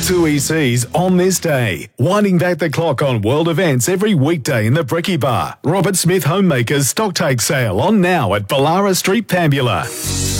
TUI Seas on this day. Winding back the clock on world events every weekday in the Bricky Bar. Robert Smith Homemakers Stocktake Sale on now at Ballara Street, Pambula.